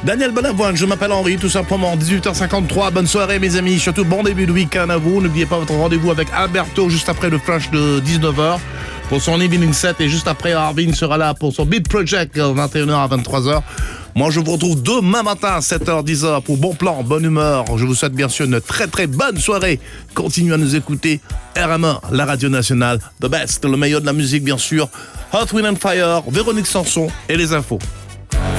Daniel Balavoine, je m'appelle Henri, tout simplement, 18h53, bonne soirée mes amis, surtout bon début de week-end à vous, n'oubliez pas votre rendez-vous avec Alberto juste après le flash de 19h pour son evening set et juste après Arvin sera là pour son Beat Project 21h à 23h. Moi je vous retrouve demain matin à 7h, 10h pour bon plan, bonne humeur, je vous souhaite bien sûr une très très bonne soirée, continuez à nous écouter, RMA, la radio nationale, the best, le meilleur de la musique bien sûr, Hot Wind and Fire, Véronique Sanson et les infos.